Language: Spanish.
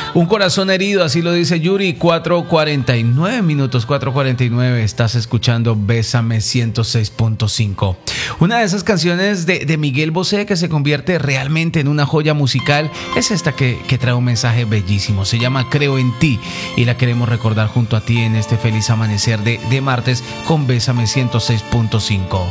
Un corazón herido, así lo dice Yuri. 4:49 minutos, 4:49. Estás escuchando Bésame 106.5. Una de esas canciones de Miguel Bosé que se convierte realmente en una joya musical es esta que trae un mensaje bellísimo. Se llama Creo en ti y la queremos recordar junto a ti en este feliz amanecer de martes con Bésame 106.5.